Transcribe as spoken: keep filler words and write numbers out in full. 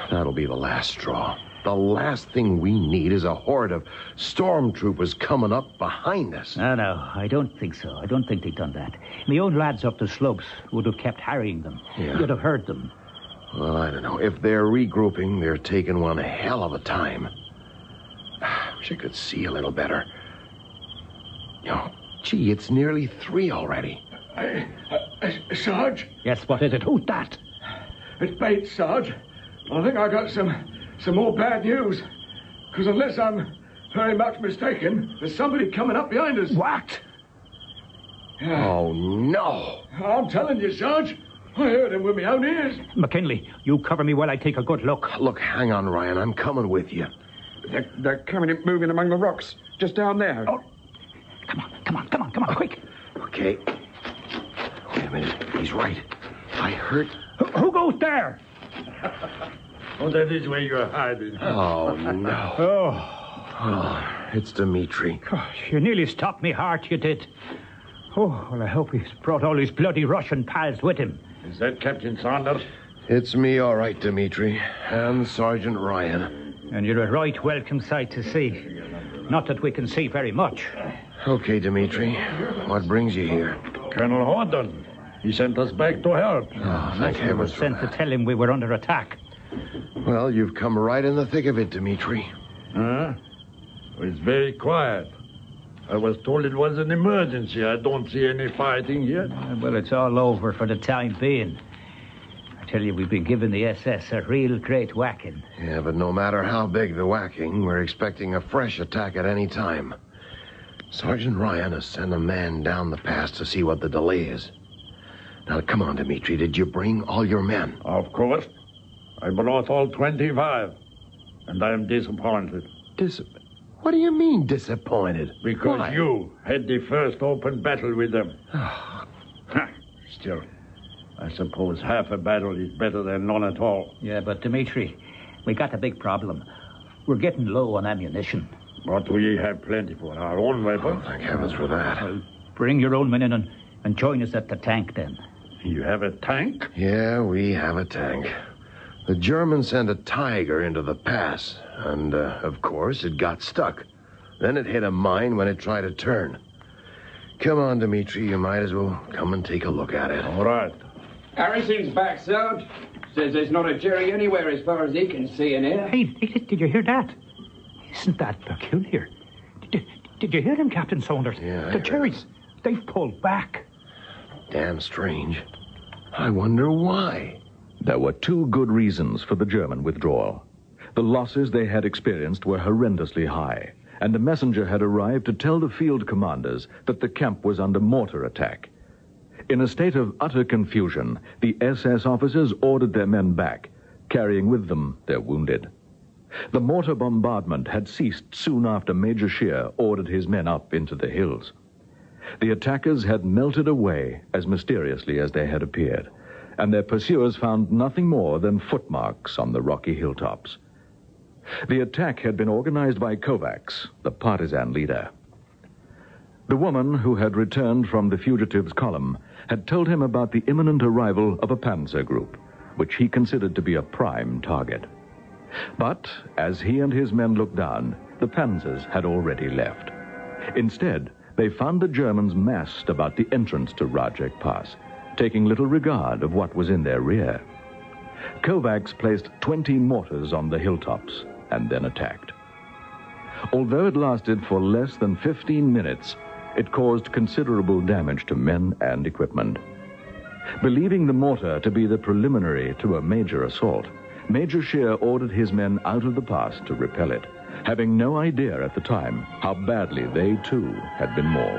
That'll be the last straw. The last thing we need is a horde of stormtroopers coming up behind us. No, no, I don't think so. I don't think they've done that. My own lads up the slopes would have kept harrying them. Yeah. You'd have heard them. Well, I don't know. If they're regrouping, they're taking one hell of a time. Wish I could see a little better. Oh, gee, it's nearly three already. I, I, Sarge? Yes, what is it? Who's that? It's Bates, Sarge. I think I got some some more bad news. Because unless I'm very much mistaken, there's somebody coming up behind us. What? Yeah. Oh, no. I'm telling you, Sarge. I heard him with my own ears. McKinley, you cover me while I take a good look. Look, hang on, Ryan. I'm coming with you. They're, they're coming and moving among the rocks, just down there. Oh, come on, come on, come on, come on, quick. Okay. Wait a minute. He's right. I heard... Who, who goes there? Oh, that is where you're hiding. Oh, no. Oh. Oh, it's Dimitri. Gosh, you nearly stopped me heart, you did. Oh, well, I hope he's brought all his bloody Russian pals with him. Is that Captain Saunders? It's me, all right, Dimitri. And Sergeant Ryan. And you're a right welcome sight to see. Not that we can see very much. Okay, Dimitri. What brings you here? Colonel Horden. He sent us back to help. Oh, thank We were heavens for sent to that. tell him we were under attack. Well, you've come right in the thick of it, Dimitri. Huh? It's very quiet. I was told it was an emergency. I don't see any fighting yet. Uh, well, it's all over for the time being. I tell you, we've been giving the S S a real great whacking. Yeah, but no matter how big the whacking, we're expecting a fresh attack at any time. Sergeant Ryan has sent a man down the pass to see what the delay is. Now, come on, Dimitri. Did you bring all your men? Of course. I brought all twenty-five. And I am disappointed. Dis... What do you mean, disappointed? Because Why? you had the first open battle with them. Ha, Still, I suppose half a battle is better than none at all. Yeah, but Dimitri, we got a big problem. We're getting low on ammunition. But we have plenty for our own weapons. Oh, thank heavens for that. Well, bring your own men in and, and join us at the tank then. You have a tank? Yeah, we have a tank. The Germans sent a Tiger into the pass, and, uh, of course, it got stuck. Then it hit a mine when it tried to turn. Come on, Dimitri, you might as well come and take a look at it. All right. Harrison's back, Sarge. Says there's not a Jerry anywhere as far as he can see in here. Hey, did, did you hear that? Isn't that peculiar? Did, did you hear them, Captain Saunders? Yeah, I The heard Jerrys, they've pulled back. Damn strange. I wonder why. There were two good reasons for the German withdrawal. The losses they had experienced were horrendously high, and a messenger had arrived to tell the field commanders that the camp was under mortar attack. In a state of utter confusion, the S S officers ordered their men back, carrying with them their wounded. The mortar bombardment had ceased soon after Major Scheer ordered his men up into the hills. The attackers had melted away as mysteriously as they had appeared, and their pursuers found nothing more than footmarks on the rocky hilltops. The attack had been organized by Kovacs, the partisan leader. The woman who had returned from the fugitives' column had told him about the imminent arrival of a panzer group, which he considered to be a prime target. But as he and his men looked down, the panzers had already left. Instead, they found the Germans massed about the entrance to Rajek Pass, taking little regard of what was in their rear. Kovacs placed twenty mortars on the hilltops and then attacked. Although it lasted for less than fifteen minutes, it caused considerable damage to men and equipment. Believing the mortar to be the preliminary to a major assault, Major Scheer ordered his men out of the pass to repel it, having no idea at the time how badly they too had been mauled.